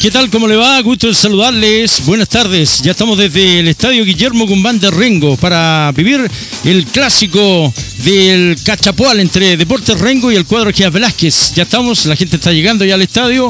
¿Qué tal? ¿Cómo le va? Gusto de saludarles. Buenas tardes. Ya estamos desde el Estadio Guillermo Guzmán de Rengo para vivir el clásico del Cachapoal entre Deportes Rengo y el cuadro Ginas Velázquez. Ya estamos, la gente está llegando ya al estadio.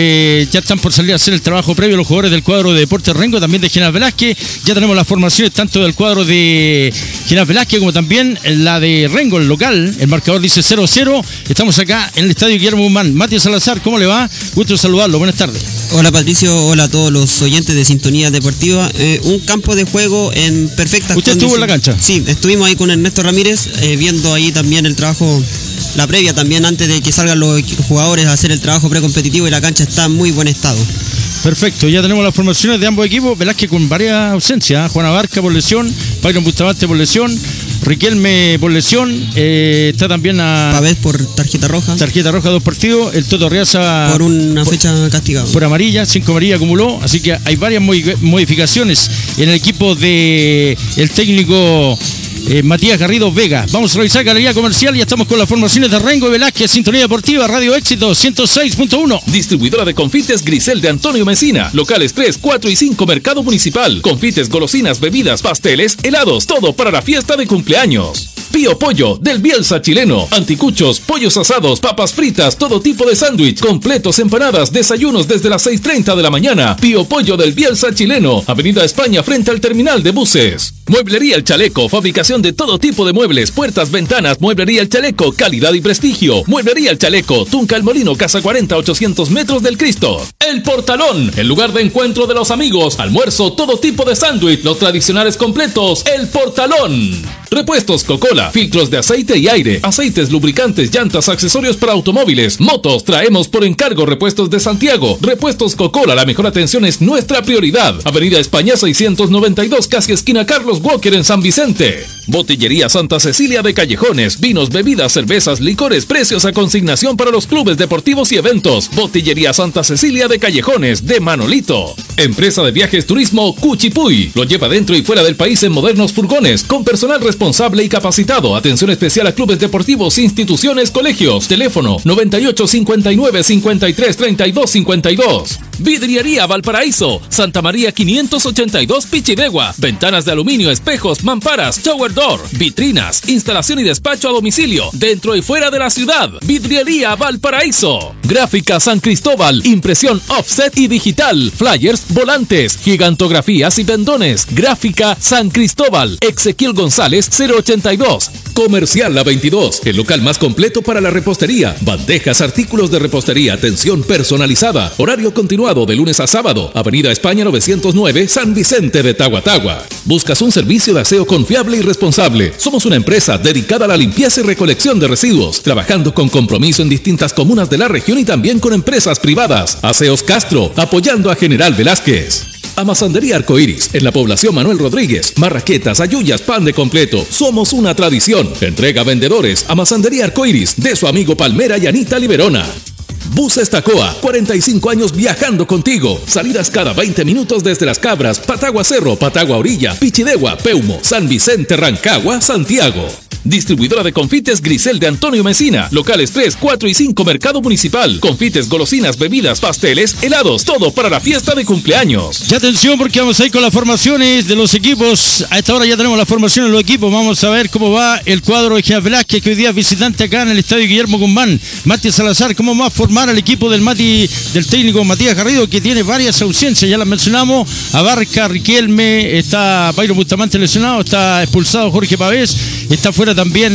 Ya están por salir a hacer el trabajo previo los jugadores del cuadro de Deportes Rengo, también de Ginas Velázquez. Ya tenemos las formaciones tanto del cuadro de Ginas Velázquez como también la de Rengo, el local. El marcador dice 0-0. Estamos acá en el Estadio Guillermo Guzmán. Matías Salazar, ¿cómo le va? Gusto de saludarlo. Buenas tardes. Hola Patricio, hola a todos los oyentes de Sintonía Deportiva. Un campo de juego en perfectas condiciones. ¿Usted estuvo en la cancha? Sí, estuvimos ahí con Ernesto Ramírez, viendo ahí también el trabajo, la previa también antes de que salgan los jugadores a hacer el trabajo precompetitivo, y la cancha está en muy buen estado. Perfecto, ya tenemos las formaciones de ambos equipos. Velázquez con varias ausencias, Juan Abarca por lesión, Byron Bustamante por lesión, Riquelme por lesión, está también a Pavés por tarjeta roja. Tarjeta roja 2 partidos, el Toto Arriaza por una fecha castigado. Por amarilla, 5 amarillas acumuló, así que hay varias modificaciones en el equipo de el técnico Matías Garrido Vega. Vamos a revisar galería comercial y ya estamos con las formaciones de Rengo y Velázquez, Sintonía Deportiva, Radio Éxito 106.1. Distribuidora de confites Grisel de Antonio Mesina. Locales 3, 4 y 5, Mercado Municipal. Confites, golosinas, bebidas, pasteles, helados, todo para la fiesta de cumpleaños. Pío Pollo, del Bielsa chileno. Anticuchos, pollos asados, papas fritas, todo tipo de sándwich, completos, empanadas, desayunos desde las 6:30 de la mañana. Pío Pollo del Bielsa chileno. Avenida España frente al terminal de buses. Mueblería El Chaleco, fabricación de todo tipo de muebles, puertas, ventanas. Mueblería El Chaleco, calidad y prestigio. Mueblería El Chaleco, Tunca El Molino, Casa 40, 800 metros del Cristo. El Portalón, el lugar de encuentro de los amigos. Almuerzo, todo tipo de sándwich, los tradicionales completos. El Portalón. Repuestos Coca-Cola, filtros de aceite y aire, aceites, lubricantes, llantas, accesorios para automóviles, motos. Traemos por encargo repuestos de Santiago. Repuestos Coca-Cola, la mejor atención es nuestra prioridad. Avenida España 692, casi esquina Carlos Walker en San Vicente. Botillería Santa Cecilia de Callejones, vinos, bebidas, cervezas, licores, precios a consignación para los clubes deportivos y eventos. Botillería Santa Cecilia de Callejones, de Manolito. Empresa de viajes turismo Cuchipuy, lo lleva dentro y fuera del país en modernos furgones, con personal responsable y capacitado. Atención especial a clubes deportivos, instituciones, colegios. Teléfono 98 59 53 32 52. Vidriería Valparaíso, Santa María 582 Pichidegua. Ventanas de aluminio, espejos, mamparas, shower door, vitrinas, instalación y despacho a domicilio, dentro y fuera de la ciudad. Vidriería Valparaíso. Gráfica San Cristóbal, impresión offset y digital, flyers, volantes, gigantografías y pendones. Gráfica San Cristóbal, Ezequiel González 082. Comercial La 22, el local más completo para la repostería. Bandejas, artículos de repostería, atención personalizada. Horario continuado de lunes a sábado. Avenida España 909, San Vicente de Tahuatahua. ¿Buscas un servicio de aseo confiable y responsable? Somos una empresa dedicada a la limpieza y recolección de residuos, trabajando con compromiso en distintas comunas de la región y también con empresas privadas. Aseos Castro, apoyando a General Velázquez. Amasandería Arcoiris, en la población Manuel Rodríguez. Marraquetas, ayuyas, pan de completo. Somos una tradición. Entrega a vendedores. Amasandería Arcoiris, de su amigo Palmera y Anita Liberona. Buses Tacoa, 45 años viajando contigo. Salidas cada 20 minutos desde Las Cabras, Patagua Cerro, Patagua Orilla, Pichidegua, Peumo, San Vicente, Rancagua, Santiago. Distribuidora de confites Grisel de Antonio Mesina. Locales 3, 4 y 5, Mercado Municipal. Confites, golosinas, bebidas, pasteles, helados, todo para la fiesta de cumpleaños. Y atención porque vamos a ir con las formaciones de los equipos. A esta hora ya tenemos las formaciones de los equipos. Vamos a ver cómo va el cuadro de Ginas Velázquez, que hoy día es visitante acá en el Estadio Guillermo Guzmán. Matías Salazar, cómo va a formar el equipo del técnico Matías Garrido, que tiene varias ausencias, ya las mencionamos. Abarca, Riquelme, está Byron Bustamante lesionado, está expulsado Jorge Pavés, está fuera también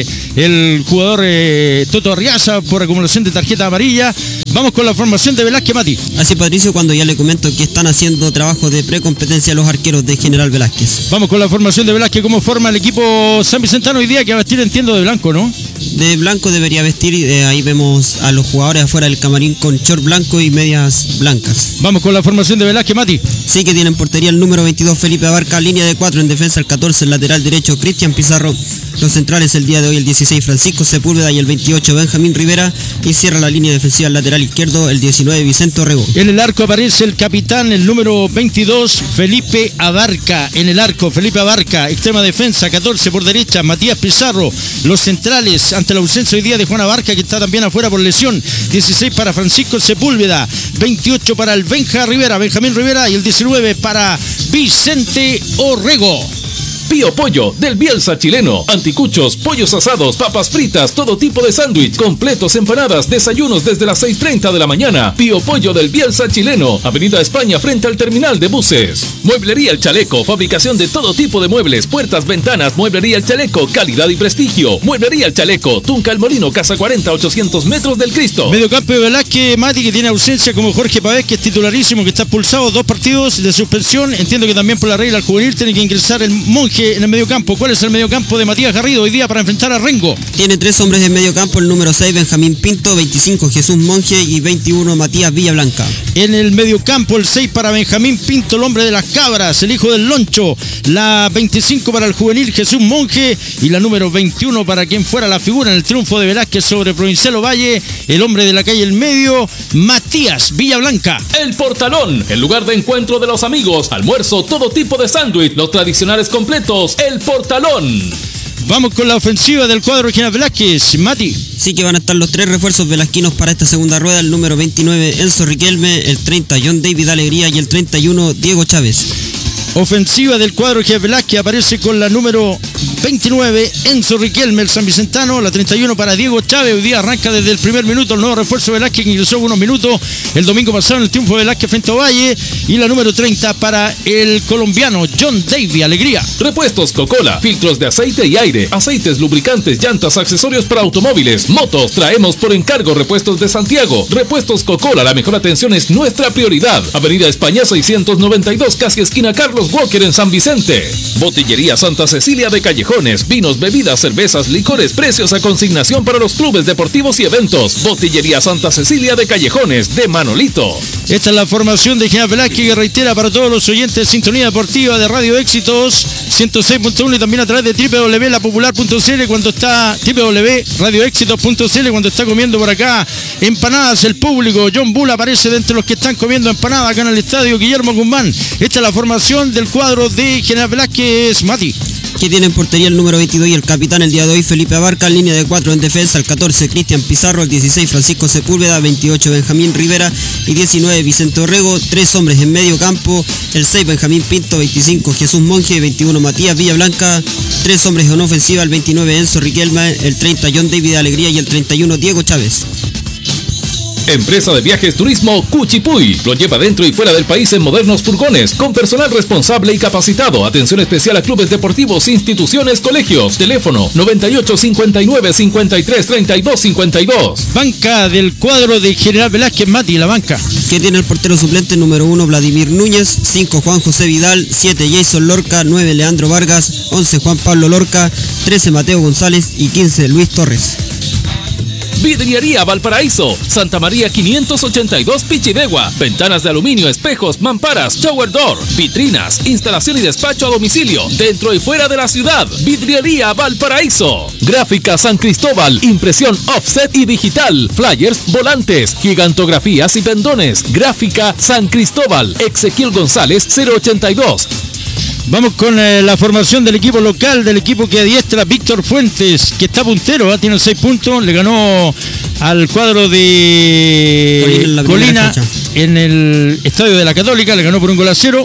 el jugador Toto Arriaza por acumulación de tarjeta amarilla. Vamos con la formación de Velázquez, Mati. Así, Patricio, cuando ya le comento que están haciendo trabajo de precompetencia los arqueros de General Velázquez. Vamos con la formación de Velázquez, cómo forma el equipo San Vicentano hoy día, que va a vestir, entiendo, de blanco, ¿no? De blanco debería vestir, ahí vemos a los jugadores afuera del camarín con short blanco y medias blancas. Vamos con la formación de Velázquez, Mati. Sí, que tiene en portería el número 22 Felipe Abarca, línea de 4 en defensa el 14, el lateral derecho Cristian Pizarro. Los centrales el día de hoy el 16 Francisco Sepúlveda y el 28 Benjamín Rivera, y cierra la línea defensiva el lateral izquierdo el 19 Vicente Orrego. En el arco aparece el capitán, el número 22 Felipe Abarca. En el arco Felipe Abarca, extrema defensa 14 por derecha Matías Pizarro. Los centrales ante la ausencia hoy día de Juan Abarca, que está también afuera por lesión. 16 para Francisco Sepúlveda, 28 para el Benjamín Rivera y el 19 para Vicente Orrego. Pío Pollo, del Bielsa chileno. Anticuchos, pollos asados, papas fritas, todo tipo de sándwich, completos, empanadas, desayunos desde las 6:30 de la mañana. Pío Pollo del Bielsa chileno. Avenida España frente al terminal de buses. Mueblería El Chaleco, fabricación de todo tipo de muebles, puertas, ventanas. Mueblería El Chaleco, calidad y prestigio. Mueblería El Chaleco, Tunca El Molino, Casa 40, 800 metros del Cristo. Mediocampo de Velázquez, Mati, que tiene ausencia, como Jorge Pavés, que es titularísimo, que está expulsado, 2 partidos de suspensión. Entiendo que también por la regla al juvenil tiene que ingresar el Monje en el mediocampo. ¿Cuál es el mediocampo de Matías Garrido hoy día para enfrentar a Rengo? Tiene 3 hombres en mediocampo, el número 6 Benjamín Pinto, 25 Jesús Monje y 21 Matías Villablanca. En el mediocampo el 6 para Benjamín Pinto, el hombre de las cabras, el hijo del loncho. La 25 para el juvenil Jesús Monje y la número 21 para quien fuera la figura en el triunfo de Velázquez sobre Provincial Ovalle, el hombre de la calle El Medio, Matías Villablanca. El Portalón, el lugar de encuentro de los amigos, almuerzo, todo tipo de sándwich, los tradicionales completos. El Portalón. Vamos con la ofensiva del cuadro General Velázquez, Mati. Sí que van a estar los 3 refuerzos velasquinos para esta segunda rueda, el número 29 Enzo Riquelme, el 30 John David Alegría y el 31 Diego Chávez. Ofensiva del cuadro General Velázquez aparece con la número 29 Enzo Riquelme, el San Vicentano, la 31 para Diego Chávez. Hoy día arranca desde el primer minuto el nuevo refuerzo Velázquez, que ingresó unos minutos el domingo pasado en el triunfo de Velázquez frente a Ovalle, y la número 30 para el colombiano John Davy Alegría. Repuestos Coca-Cola, filtros de aceite y aire, aceites, lubricantes, llantas, accesorios para automóviles, motos. Traemos por encargo repuestos de Santiago. Repuestos Coca-Cola, la mejor atención es nuestra prioridad. Avenida España 692, casi esquina Carlos Walker en San Vicente. Botillería Santa Cecilia de Callejones, vinos, bebidas, cervezas, licores, precios a consignación para los clubes deportivos y eventos. Botillería Santa Cecilia de Callejones, de Manolito. Esta es la formación de General Velázquez, que reitera para todos los oyentes de Sintonía Deportiva de Radio Éxitos 106.1 y también a través de www.lapopular.cl cuando está www.radioéxitos.cl cuando está comiendo por acá empanadas el público. John Bull aparece de entre los que están comiendo empanadas acá en el estadio Guillermo Guzmán. Esta es la formación del cuadro de General Velázquez, Mati. Que tiene en portería el número 22 y el capitán el día de hoy Felipe Abarca, línea de 4 en defensa, el 14 Cristian Pizarro, el 16 Francisco Sepúlveda, 28 Benjamín Rivera y 19 Vicente Orrego. 3 hombres en medio campo, el 6 Benjamín Pinto, 25 Jesús Monje, 21 Matías Villablanca. 3 hombres en ofensiva, el 29 Enzo Riquelme, el 30 John David Alegría y el 31 Diego Chávez. Empresa de Viajes Turismo Cuchipuy. Lo lleva dentro y fuera del país en modernos furgones, con personal responsable y capacitado. Atención especial a clubes deportivos, instituciones, colegios. Teléfono 98 59 53 32 52. Banca del cuadro de General Velázquez, Mati, la banca. Que tiene el portero suplente número 1 Vladimir Núñez, 5 Juan José Vidal, 7 Jason Lorca, 9 Leandro Vargas, 11 Juan Pablo Lorca, 13 Mateo González y 15 Luis Torres. Vidriería Valparaíso, Santa María 582 Pichidegua. Ventanas de aluminio, espejos, mamparas, shower door, vitrinas, instalación y despacho a domicilio, dentro y fuera de la ciudad. Vidriería Valparaíso. Gráfica San Cristóbal, impresión offset y digital, flyers, volantes, gigantografías y pendones. Gráfica San Cristóbal, Ezequiel González 082. Vamos con la formación del equipo local, del equipo que adiestra Víctor Fuentes, que está puntero, tiene 6 puntos, le ganó al cuadro de Colina en el estadio de la Católica, le ganó por 1-0.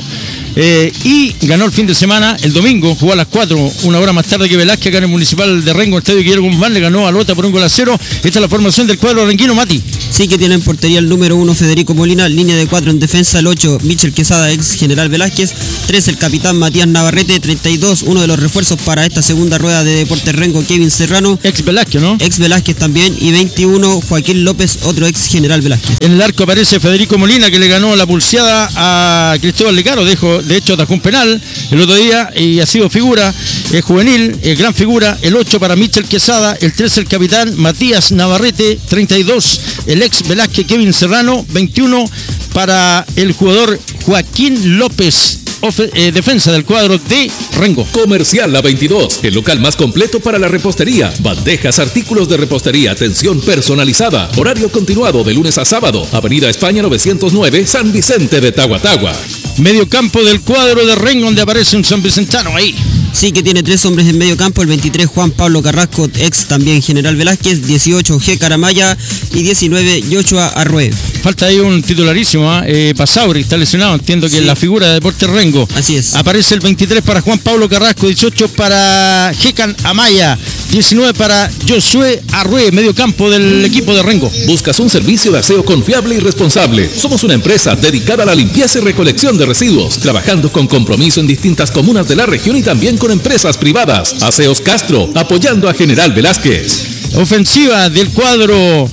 Y ganó el fin de semana, el domingo, jugó a las 4, una hora más tarde que Velázquez, acá en el Municipal de Rengo, el estadio Guillermo Guzmán, le ganó a Lota por 1-0. Esta es la formación del cuadro renguino, Mati. Sí, que tiene en portería el número 1 Federico Molina, línea de 4 en defensa, el 8 Michel Quesada, ex General Velázquez, 3 el capitán Matías Navarrete, 32 uno de los refuerzos para esta segunda rueda de Deportes Rengo, Kevin Serrano, ex Velázquez, ¿no? Ex Velázquez también, y 21 Joaquín López, otro ex General Velázquez. En el arco aparece Federico Molina, que le ganó la pulseada a Cristóbal Lecaro, de hecho atajó un penal el otro día y ha sido figura juvenil, gran figura. El 8 para Michel Quesada, el 13 el capitán Matías Navarrete, 32 el ex Velázquez Kevin Serrano, 21 para el jugador Joaquín López, defensa del cuadro de Rengo. Comercial La 22, el local más completo para la repostería, bandejas, artículos de repostería, atención personalizada, horario continuado de lunes a sábado, Avenida España 909, San Vicente de Tahuatahua. Medio campo del cuadro de Rengo, donde aparece un San Vicentano ahí. Sí, que tiene 3 hombres en medio campo, el 23 Juan Pablo Carrasco, ex también General Velázquez, 18 G. Caramaya y 19 Yochoa Arrué. Falta ahí un titularísimo, Pasauri, está lesionado, entiendo que es la figura de Deportes Rengo. Así es. Aparece el 23 para Juan Pablo Carrasco, 18 para Jecan Amaya, 19 para Josué Arrué, medio campo del equipo de Rengo. ¿Buscas un servicio de aseo confiable y responsable? Somos una empresa dedicada a la limpieza y recolección de residuos, trabajando con compromiso en distintas comunas de la región y también con empresas privadas. Aseos Castro, apoyando a General Velázquez. Ofensiva del cuadro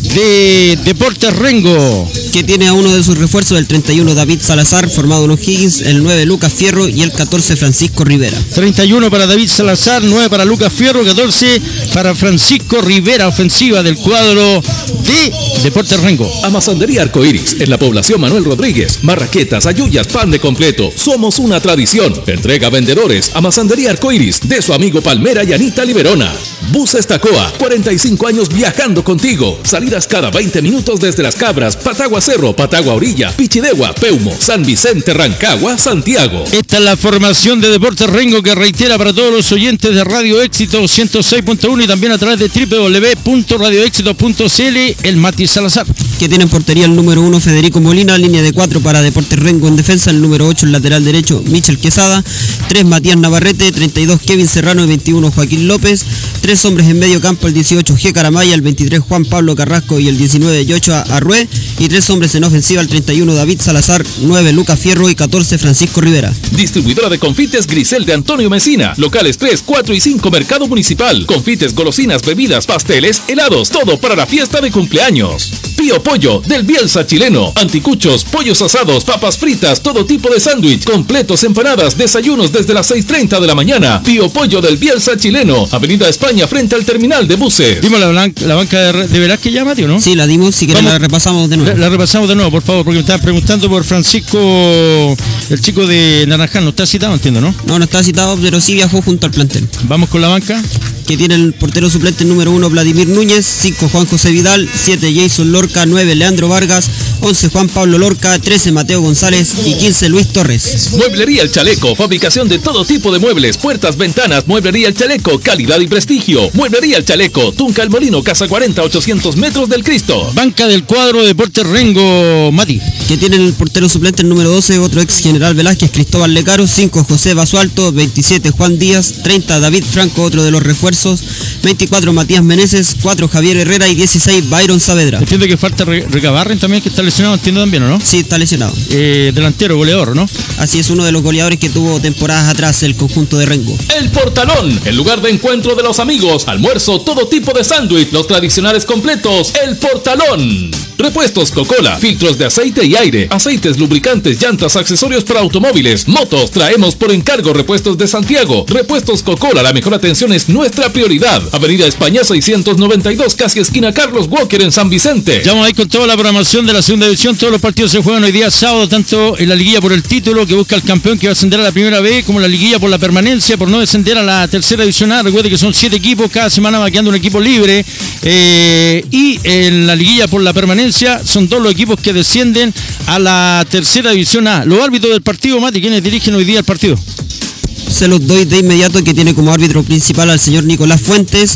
de Deportes Rengo, que tiene a uno de sus refuerzos, el 31 David Salazar, formado en O'Higgins, el 9 Lucas Fierro y el 14 Francisco Rivera. 31 para David Salazar, 9 para Lucas Fierro, 14 para Francisco Rivera. Ofensiva del cuadro de Deportes Rengo. Amasandería Arcoiris, en la población Manuel Rodríguez. Marraquetas, ayuyas, pan de completo. Somos una tradición. Entrega a vendedores. Amasandería Arcoiris, de su amigo Palmera y Anita Liberona. Bus Estacoa, 45 años viajando contigo. Salidas cada 20 minutos desde Las Cabras, Patagua Cerro, Patagua Orilla, Pichidegua, Peumo, San Vicente, Rancagua, Santiago. Esta es la formación de Deportes Rengo que reitera para todos los oyentes de Radio Éxito 106.1 y también a través de www.radioexito.cl, el Mati Salazar. Que tiene en portería el número 1 Federico Molina, línea de 4 para Deportes Rengo en defensa, el número 8 el lateral derecho Michel Quesada, 3 Matías Navarrete, 32 Kevin Serrano y 21 Joaquín López, 3 hombres en medio campo, el 18 G. Caramaya, el 23 Juan Pablo Carrasco y el 19 Yochoa Arrué, y 3 hombres en ofensiva, el 31 David Salazar, 9 Lucas Fierro y 14 Francisco Rivera. Distribuidora de confites Grisel de Antonio Mesina, locales 3, 4 y 5 Mercado Municipal, confites, golosinas, bebidas, pasteles, helados, todo para la fiesta de cumpleaños. Pío Pollo del Bielsa chileno, anticuchos, pollos asados, papas fritas, todo tipo de sándwich, completos, empanadas, desayunos desde las 6:30 de la mañana. Pío Pollo del Bielsa chileno, Avenida España frente al terminal de buses. ¿Dimos la banca de Velázquez ya, Mateo, no? Sí, la dimos, si querés la repasamos de nuevo. La repasamos de nuevo, por favor, porque me estaban preguntando por Francisco, el chico de Naranjal. No está citado, entiendo, ¿no? No está citado, pero sí viajó junto al plantel. Vamos con la banca. Que tiene el portero suplente número 1 Vladimir Núñez, 5 Juan José Vidal, 7 Jason Lorca, 9 Leandro Vargas, 11 Juan Pablo Lorca, 13 Mateo González y 15 Luis Torres. Mueblería El Chaleco, fabricación de todo tipo de muebles, puertas, ventanas. Mueblería El Chaleco, calidad y prestigio. Mueblería El Chaleco, Tunca El Molino, Casa 40, 800 metros del Cristo. Banca del cuadro Deportes Rengo, Mati. Que tiene el portero suplente el número 12, otro ex General Velázquez, Cristóbal Lecaro, 5 José Basualto, 27 Juan Díaz, 30 David Franco, otro de los refuerzos, 24 Matías Meneses, 4 Javier Herrera y 16 Byron Saavedra. Entiendo que falta Recabarren también, que está lesionado, entiendo también, ¿o no? Sí, está lesionado. Delantero, goleador, ¿no? Así es, uno de los goleadores que tuvo temporadas atrás el conjunto de Rengo. El Portalón, el lugar de encuentro de los amigos, almuerzo, todo tipo de sándwich, los tradicionales completos. El Portalón. Repuestos Coca-Cola, filtros de aceite y aire, aceites, lubricantes, llantas, accesorios para automóviles, motos. Traemos por encargo repuestos de Santiago. Repuestos Coca-Cola, la mejor atención es nuestra prioridad. Avenida España 692, casi esquina Carlos Walker en San Vicente. Ya vamos ahí con toda la programación de la segunda división. Todos los partidos se juegan hoy día sábado, tanto en la liguilla por el título que busca el campeón que va a ascender a la primera B, como la liguilla por la permanencia, por no descender a la tercera división A. Recuerde que son 7 equipos, cada semana va quedando un equipo libre. Y en la liguilla por la permanencia son 2 los equipos que descienden a la tercera división A. Los árbitros del partido, Mati, ¿quiénes dirigen hoy día el partido? Se los doy de inmediato, que tiene como árbitro principal al señor Nicolás Fuentes,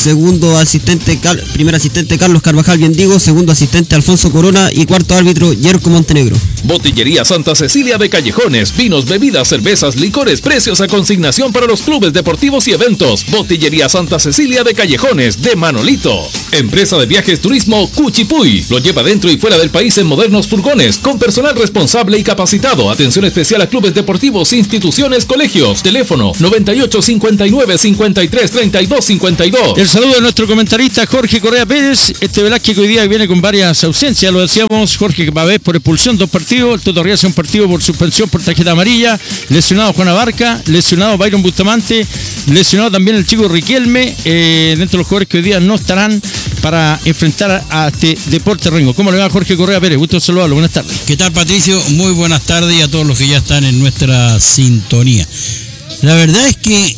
primer asistente Carlos Carvajal Biendigo, segundo asistente Alfonso Corona y cuarto árbitro Yerko Montenegro. Botillería Santa Cecilia de Callejones, vinos, bebidas, cervezas, licores, precios a consignación para los clubes deportivos y eventos. Botillería Santa Cecilia de Callejones, de Manolito. Empresa de viajes turismo Cuchipuy, lo lleva dentro y fuera del país en modernos furgones, con personal responsable y capacitado. Atención especial a clubes deportivos, instituciones, colegios. Teléfono 98 59 53 32 52. El saludo de nuestro comentarista Jorge Correa Pérez. Velázquez que hoy día viene con varias ausencias, lo decíamos. Jorge Pavés por expulsión, 2 partidos. El Toto Arriaza, un partido por suspensión por tarjeta amarilla. Lesionado Juan Abarca, lesionado Byron Bustamante, lesionado también el chico Riquelme. Dentro de los jugadores que hoy día no estarán para enfrentar a este Deportes Rengo. ¿Cómo le va, Jorge Correa Pérez? Gusto saludarlo, buenas tardes. ¿Qué tal, Patricio? Muy buenas tardes y a todos los que ya están en nuestra sintonía. La verdad es que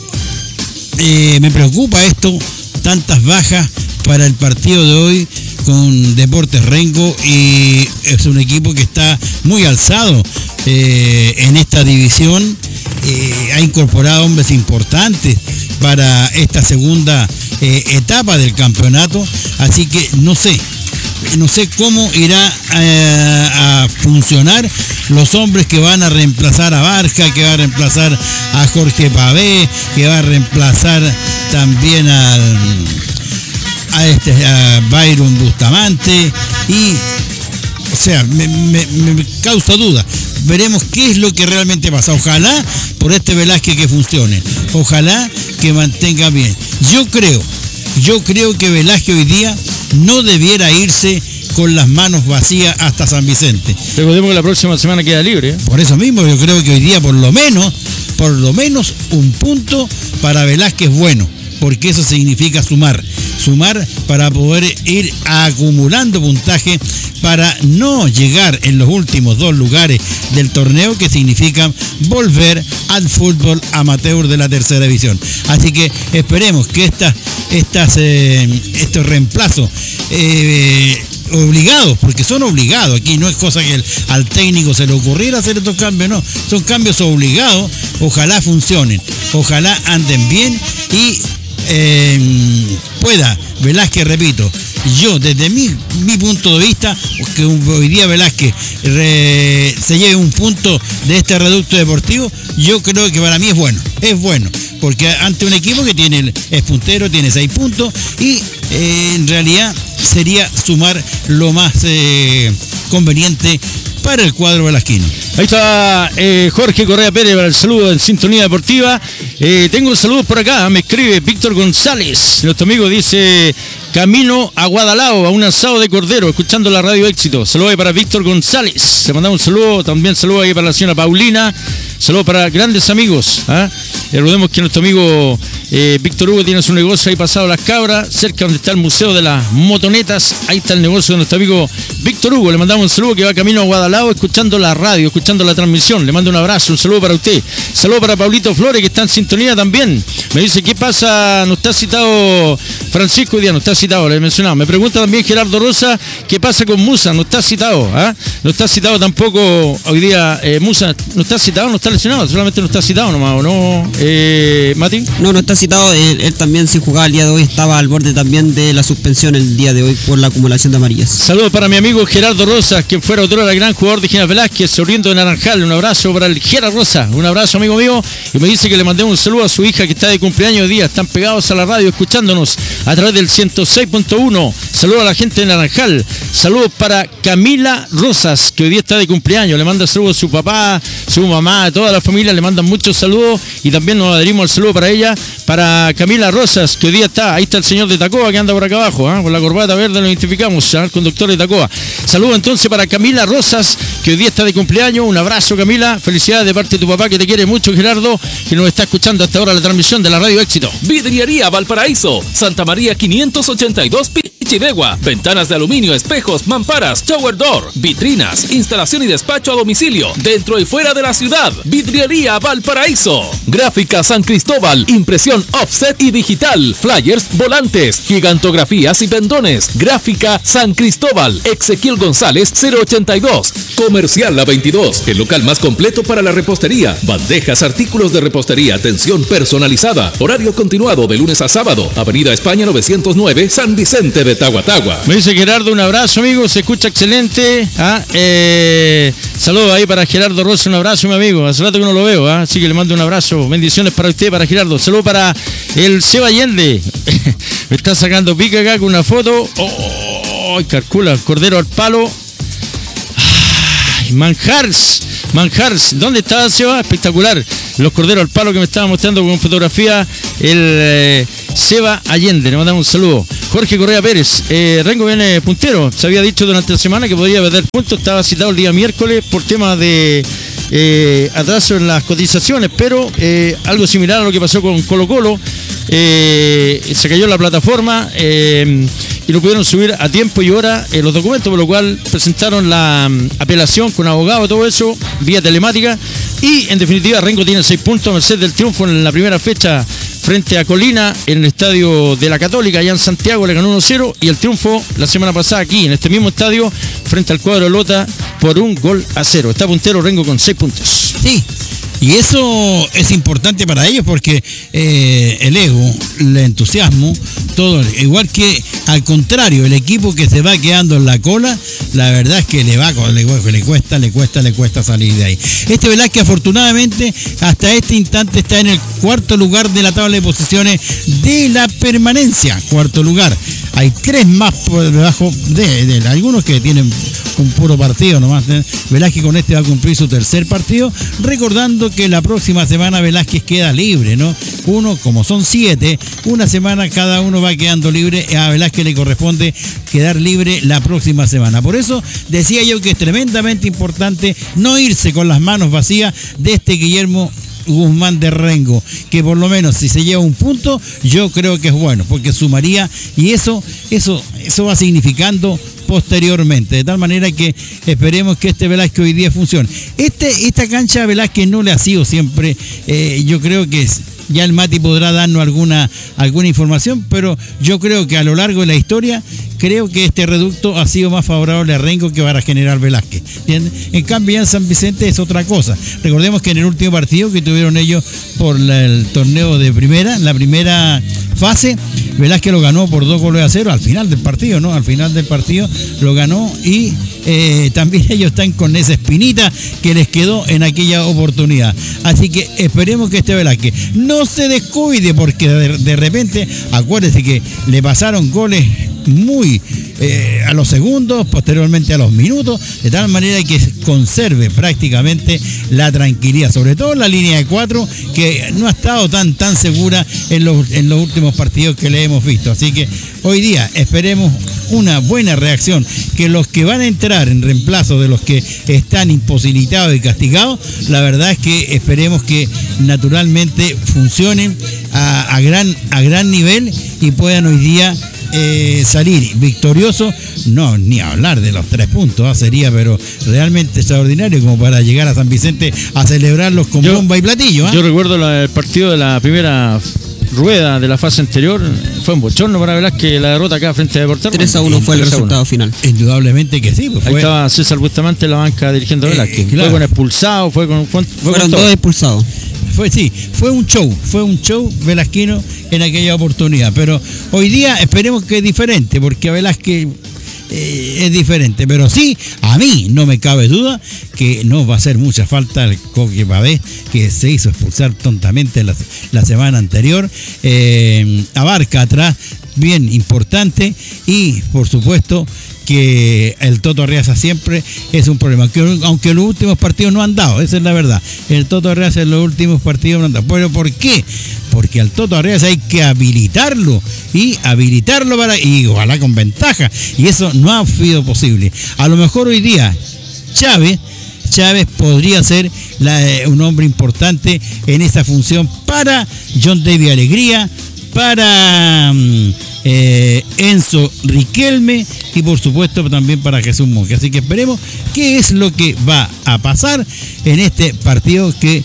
me preocupa esto, tantas bajas para el partido de hoy con Deportes Rengo, y es un equipo que está muy alzado en esta división ha incorporado hombres importantes para esta segunda etapa del campeonato, así que no sé cómo irá a funcionar los hombres que van a reemplazar a Barca, que va a reemplazar a Jorge Pavé, que va a reemplazar también a Byron Bustamante, y o sea, me causa duda. Veremos qué es lo que realmente pasa. Ojalá por este Velázquez que funcione, ojalá que mantenga bien. Yo creo que Velázquez hoy día no debiera irse con las manos vacías hasta San Vicente. Recordemos que la próxima semana queda libre, ¿eh? Por eso mismo yo creo que hoy día por lo menos un punto para Velázquez bueno, porque eso significa sumar para poder ir acumulando puntaje para no llegar en los últimos 2 lugares del torneo, que significan volver al fútbol amateur de la tercera división. Así que esperemos que estos reemplazos obligados, porque son obligados, aquí no es cosa que al técnico se le ocurriera hacer estos cambios, no, son cambios obligados, ojalá funcionen, ojalá anden bien y pueda Velázquez, repito, yo desde mi punto de vista, que hoy día Velázquez se lleve un punto de este reducto deportivo, yo creo que para mí es bueno, porque ante un equipo que es puntero, tiene 6 puntos y en realidad sería sumar lo más conveniente para el cuadro velasquino. Ahí está Jorge Correa Pérez para el saludo en Sintonía Deportiva. Tengo saludos por acá, me escribe Víctor González, nuestro amigo, dice: camino a Guadalao, a un asado de cordero, escuchando la Radio Éxito. Saludos ahí para Víctor González. Le mandamos un saludo, también saludos ahí para la señora Paulina. Saludos para grandes amigos. Recordemos que nuestro amigo Víctor Hugo tiene su negocio ahí pasado Las Cabras, cerca donde está el Museo de las Motonetas. Ahí está el negocio de nuestro amigo Víctor Hugo. Le mandamos un saludo, que va camino a Guadalao, escuchando la radio, escuchando la transmisión. Le mando un abrazo, un saludo para usted. Saludo para Pablito Flores, que está en sintonía también. Me dice: ¿qué pasa? No está citado Francisco hoy día, no está citado, le he mencionado. Me pregunta también Gerardo Rosa: ¿qué pasa con Musa? No está citado, no está citado tampoco hoy día. Musa no está citado, no está lesionado, solamente no está citado nomás, ¿o no, Mati? No está citado. Él también, si jugaba el día de hoy, estaba al borde también de la suspensión el día de hoy por la acumulación de amarillas. Saludos para mi amigo Gerardo Rosas, quien fuera otro gran jugador de Ginás Velázquez, Oriendo de Naranjal. Un abrazo para el Gerardo Rosa, un abrazo, amigo mío. Y me dice que le mandé un saludo a su hija, que está de cumpleaños hoy día. Están pegados a la radio escuchándonos a través del 106.1. Saludos a la gente de Naranjal. Saludos para Camila Rosas, que hoy día está de cumpleaños. Le manda saludos a su papá, su mamá, a toda la familia. Le mandan muchos saludos y también nos adherimos al saludo para ella, para Camila Rosas, que hoy día está. Ahí está el señor de Tacoa, que anda por acá abajo, con la corbata verde, lo identificamos, el conductor de Tacoa. Saludos entonces para Camila Rosas, que hoy día está de cumpleaños. Un abrazo, Camila. Felicidades de parte de tu papá, que te quiere mucho, Gerardo, que nos está escuchando hasta ahora la transmisión de la Radio Éxito. Vidriería Valparaíso, Santa María 582 Pichidegua. Ventanas de aluminio, espejos, mamparas, shower door, vitrinas, instalación y despacho a domicilio, dentro y fuera de la ciudad. Vidriería Valparaíso. Gráfica San Cristóbal, impresión offset y digital, flyers, volantes, gigantografías y pendones. Gráfica San Cristóbal, Ezequiel González 082. Comercial La 22, el local más completo para la repostería. Bandejas, artículos de repostería, atención personalizada. Horario continuado de lunes a sábado. Avenida España 909, San Vicente de Tahuatahua. Me dice Gerardo: un abrazo, amigo, se escucha excelente. Saludos ahí para Gerardo Rosa, un abrazo, mi amigo. Hace rato que no lo veo, así que le mando un abrazo. Bendiciones para usted, para Gerardo. Saludos para el Seba Allende. Me está sacando pica acá con una foto. Calcula, cordero al palo. Manjars, ¿dónde estaba, Seba? Espectacular. Los corderos al palo que me estaba mostrando con fotografía el Seba Allende. Le mandamos un saludo. Jorge Correa Pérez, Rengo viene puntero. Se había dicho durante la semana que podría perder puntos. Estaba citado el día miércoles por tema de atraso en las cotizaciones, pero algo similar a lo que pasó con Colo Colo. Se cayó la plataforma y no pudieron subir a tiempo y hora los documentos, por lo cual presentaron la apelación con abogado, todo eso, vía telemática. Y en definitiva, Rengo tiene 6 puntos a merced del triunfo en la primera fecha frente a Colina en el estadio de la Católica, allá en Santiago. Le ganó 1-0, y el triunfo la semana pasada aquí en este mismo estadio frente al cuadro de Lota por 1-0. Está puntero Rengo con 6 puntos. Sí, Y eso es importante para ellos porque el ego, el entusiasmo, todo, igual que al contrario, el equipo que se va quedando en la cola, la verdad es que le cuesta salir de ahí. Este Velázquez afortunadamente hasta este instante está en el cuarto lugar de la tabla de posiciones de la permanencia, cuarto lugar. Hay 3 más por debajo de algunos que tienen un puro partido nomás. Velázquez con este va a cumplir su tercer partido, recordando que la próxima semana Velázquez queda libre, ¿no? Como son 7, una semana cada uno va quedando libre. A Velázquez le corresponde quedar libre la próxima semana. Por eso decía yo que es tremendamente importante no irse con las manos vacías de este Guillermo Guzmán de Rengo, que por lo menos si se lleva un punto, yo creo que es bueno, porque sumaría, y eso va significando posteriormente, de tal manera que esperemos que este Velázquez hoy día funcione. Esta cancha de Velázquez no le ha sido siempre, yo creo que ya el Mati podrá darnos alguna información, pero yo creo que a lo largo de la historia, creo que este reducto ha sido más favorable a Rengo que para General Velázquez, ¿entiendes? En cambio ya en San Vicente es otra cosa. Recordemos que en el último partido que tuvieron ellos por el torneo de primera, la primera fase, Velázquez lo ganó por 2-0 al final del partido, ¿no? Al final del partido lo ganó y también ellos están con esa espinita que les quedó en aquella oportunidad. Así que esperemos que este Velázquez no se descuide, porque de repente, acuérdense que le pasaron goles muy a los segundos, posteriormente a los minutos, de tal manera que conserve prácticamente la tranquilidad, sobre todo en la línea de 4, que no ha estado tan segura en los últimos partidos que le hemos visto. Así que hoy día esperemos una buena reacción, que los que van a entrar en reemplazo de los que están imposibilitados y castigados, la verdad es que esperemos que naturalmente funcionen a gran nivel y puedan hoy día salir victorioso. No, ni hablar de los 3 puntos, sería pero realmente extraordinario como para llegar a San Vicente a celebrarlos con bomba y platillo. Yo recuerdo el partido de la primera rueda de la fase anterior, fue un bochorno para Velázquez la derrota acá frente a Deportes Rengo. 3-1 fue el resultado final. Indudablemente que sí. Ahí estaba César Bustamante en la banca dirigiendo a Velázquez. Claro. Fue con expulsado, fueron 2 expulsados. Fue un show velasquino en aquella oportunidad, pero hoy día esperemos que es diferente, porque a Velázquez es diferente, pero sí, a mí no me cabe duda que no va a hacer mucha falta el Coque Pavés, que se hizo expulsar tontamente la semana anterior. Abarca atrás, bien importante, y por supuesto que el Toto Arriaza siempre es un problema, aunque los últimos partidos no han dado, esa es la verdad. El Toto Arriaza en los últimos partidos no han dado. ¿Pero por qué? Porque al Toto Arriaza hay que habilitarlo y ojalá con ventaja, y eso no ha sido posible. A lo mejor hoy día Chávez podría ser un hombre importante en esa función para John David Alegría, para Enzo Riquelme y por supuesto también para Jesús Monge. Así que esperemos qué es lo que va a pasar en este partido, que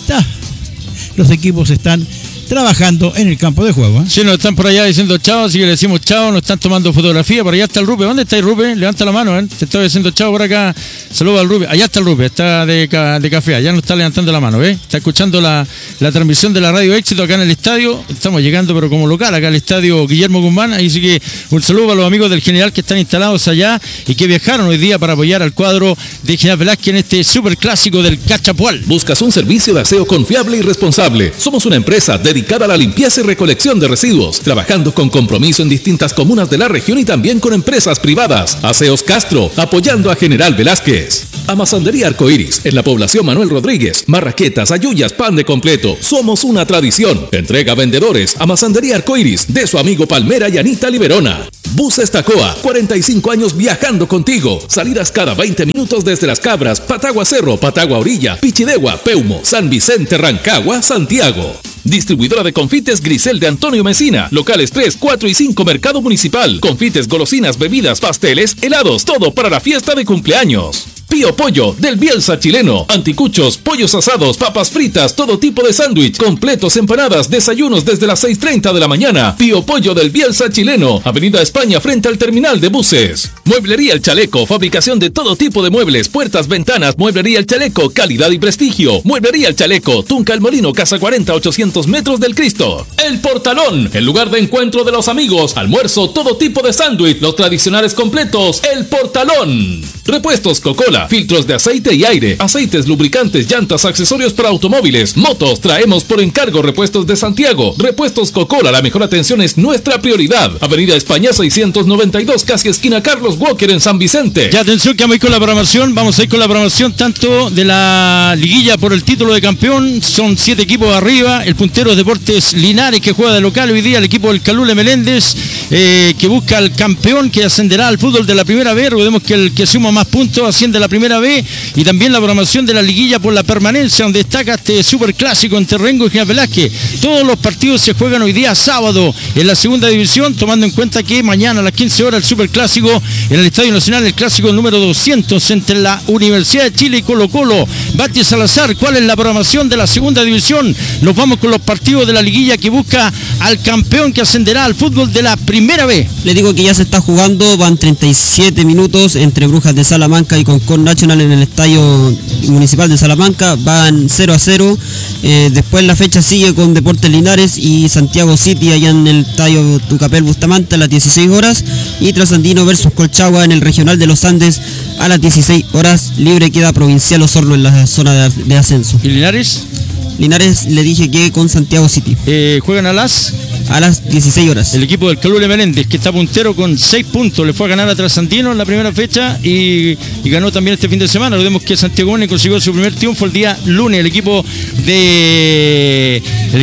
los equipos están trabajando en el campo de juego. Sí, nos están por allá diciendo chao, así que le decimos chao, nos están tomando fotografía. Por allá está el Rupe. ¿Dónde está el Rupe? Levanta la mano, te estoy diciendo chao por acá. Saludos al Rupe. Allá está el Rupe, está de café, allá nos está levantando la mano, está escuchando la transmisión de la Radio Éxito acá en el estadio. Estamos llegando pero como local acá al estadio Guillermo Guzmán, así que un saludo a los amigos del General que están instalados allá y que viajaron hoy día para apoyar al cuadro de General Velázquez en este super clásico del Cachapual. ¿Buscas un servicio de aseo confiable y responsable? Somos una empresa dedicada a la limpieza y recolección de residuos, trabajando con compromiso en distintas comunas de la región y también con empresas privadas. Aseos Castro, apoyando a General Velázquez. Amasandería Arcoiris, en la población Manuel Rodríguez. Marraquetas, ayuyas, pan de completo. Somos una tradición. Entrega a vendedores. Amasandería Arcoiris, de su amigo Palmera y Anita Liberona. Buses Tacoa, 45 años viajando contigo. Salidas cada 20 minutos desde Las Cabras, Patagua Cerro, Patagua Orilla, Pichidegua, Peumo, San Vicente, Rancagua, Santiago. Distribuidora de confites Grisel de Antonio Mesina. Locales 3, 4 y 5 Mercado Municipal. Confites, golosinas, bebidas, pasteles, helados. Todo para la fiesta de cumpleaños. Pío Pollo del Bielsa Chileno. Anticuchos, pollos asados, papas fritas, todo tipo de sándwich, completos, empanadas, desayunos desde las 6:30 de la mañana. Pío Pollo del Bielsa Chileno. Avenida España frente al terminal de buses. Mueblería El Chaleco. Fabricación de todo tipo de muebles, puertas, ventanas. Mueblería El Chaleco. Calidad y prestigio. Mueblería El Chaleco. Tunca El Molino, Casa 40, 800 metros del Cristo. El Portalón. El lugar de encuentro de los amigos. Almuerzo, todo tipo de sándwich. Los tradicionales completos. El Portalón. Repuestos Coca-Cola. Filtros de aceite y aire, aceites, lubricantes, llantas, accesorios para automóviles, motos. Traemos por encargo repuestos de Santiago. Repuestos Coca-Cola, la mejor atención es nuestra prioridad. Avenida España 692, casi esquina Carlos Walker en San Vicente. Ya, atención que vamos a ir con la programación. Vamos a ir con la programación tanto de la liguilla por el título de campeón. Son 7 equipos arriba. El puntero es Deportes Linares, que juega de local hoy día. El equipo del Calule Meléndez, que busca al campeón que ascenderá al fútbol de la primera B. Recordemos que el que suma más puntos asciende a la primera B. Y también la programación de la liguilla por la permanencia, donde destaca este superclásico entre Rengo y General Velázquez. Todos los partidos se juegan hoy día sábado en la segunda división, tomando en cuenta que mañana a las 15 horas el superclásico en el Estadio Nacional, el clásico número 200 entre la Universidad de Chile y Colo-Colo. Bati Salazar, ¿cuál es la programación de la segunda división? Nos vamos con los partidos de la liguilla que busca al campeón que ascenderá al fútbol de la primera B. Le digo que ya se está jugando, van 37 minutos entre Brujas de Salamanca y Concord Nacional en el Estadio Municipal de Salamanca, van 0-0. Después la fecha sigue con Deportes Linares y Santiago City allá en el Estadio Tucapel Bustamante a las 16 horas y Trasandino versus Colchagua en el Regional de los Andes a las 16 horas. Libre queda Provincial Osorno en la zona de ascenso. ¿Y Linares? Linares le dije que con Santiago City. Juegan a las 16 horas. El equipo del Calule Meléndez, que está puntero con 6 puntos, le fue a ganar a Trasandino en la primera fecha y ganó también este fin de semana. Recordemos que Santiago Mone consiguió su primer triunfo el día lunes. El equipo de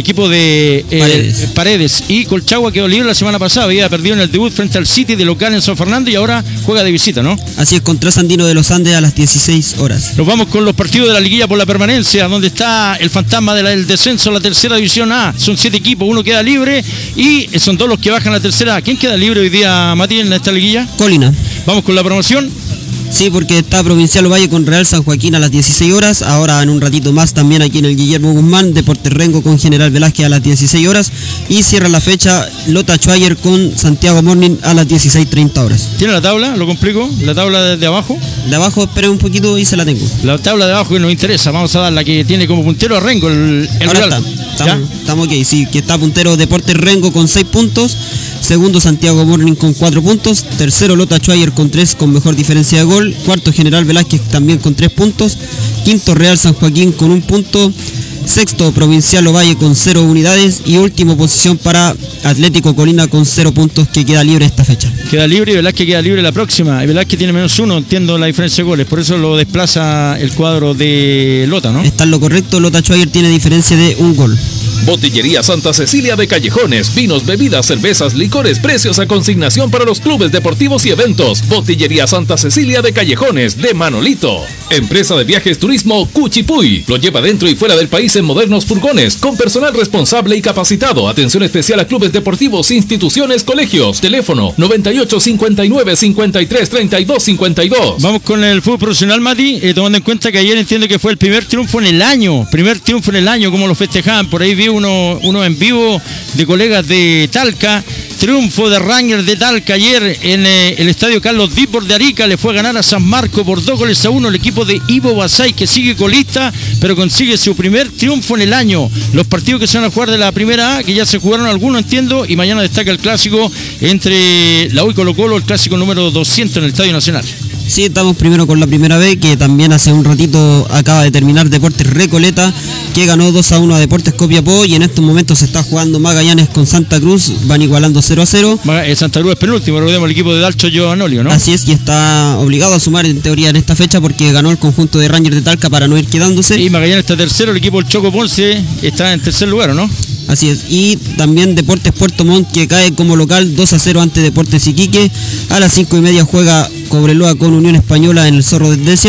Paredes y Colchagua quedó libre la semana pasada, había perdido en el debut frente al City de local en San Fernando y ahora juega de visita, ¿no? Así es, con Trasandino de los Andes a las 16 horas. Nos vamos con los partidos de la liguilla por la permanencia, donde está el fantasma del descenso a la tercera división A. Son 7 equipos, uno queda libre y son 2 los que bajan a la tercera A. ¿Quién queda libre hoy día, Mati, en esta liguilla? Colina. Vamos con la promoción. Sí, porque está Provincial Ovalle con Real San Joaquín a las 16 horas. Ahora en un ratito más también aquí en el Guillermo Guzmán, Deportes Rengo con General Velázquez a las 16 horas. Y cierra la fecha Lota Schwager con Santiago Morning a las 16:30 horas. ¿Tiene la tabla? ¿Lo complico? ¿La tabla de abajo? De abajo, esperen un poquito y se la tengo. La tabla de abajo que nos interesa. Vamos a dar la que tiene como puntero a Rengo, el ahora estamos ok, sí, que está puntero Deportes Rengo con 6 puntos. Segundo Santiago Morning con 4 puntos. Tercero Lota Schwager con 3 con mejor diferencia de gol. Cuarto General Velázquez también con 3 puntos. Quinto Real San Joaquín con 1 punto. Sexto Provincial Ovalle con 0 unidades. Y última posición para Atlético Colina con 0 puntos, que queda libre esta fecha. Queda libre y Velázquez queda libre la próxima. Y Velázquez tiene -1, entiendo la diferencia de goles. Por eso lo desplaza el cuadro de Lota, ¿no? Está en lo correcto. Lota Schwager tiene diferencia de 1 gol. Botillería Santa Cecilia de Callejones, vinos, bebidas, cervezas, licores, precios a consignación para los clubes deportivos y eventos. Botillería Santa Cecilia de Callejones, de Manolito. Empresa de viajes turismo Cuchipuy, lo lleva dentro y fuera del país en modernos furgones, con personal responsable y capacitado. Atención especial a clubes deportivos, instituciones, colegios. Teléfono 98 59 53 32 52. Vamos con el fútbol profesional, Mati, tomando en cuenta que ayer entiendo que fue el primer triunfo en el año, como lo festejaban. Por ahí vi uno en vivo de colegas de Talca. Triunfo de Rangers de Talca ayer en el estadio Carlos Dípor de Arica. Le fue a ganar a San Marco por 2-1 el equipo de Ivo Basay, que sigue colista, pero consigue su primer triunfo en el año. Los partidos que se van a jugar de la primera A, que ya se jugaron algunos, entiendo, y mañana destaca el clásico entre la U y Colo-Colo, el clásico número 200 en el Estadio Nacional. Sí, estamos primero con la primera B, que también hace un ratito acaba de terminar Deportes Recoleta, que ganó 2-1 a Deportes Copiapó, y en estos momentos se está jugando Magallanes con Santa Cruz, van igualando 0-0. Santa Cruz es penúltimo, recordemos, el equipo de Dalcho Giovanolio, ¿no? Así es, y está obligado a sumar en teoría en esta fecha porque ganó el conjunto de Rangers de Talca para no ir quedándose. Y Magallanes está tercero, el equipo del Choco Ponce está en tercer lugar, ¿o no? Así es, y también Deportes Puerto Montt, que cae como local 2-0 ante Deportes Iquique. A las 5:30 juega Cobreloa con Unión Española en el Zorro de Decia.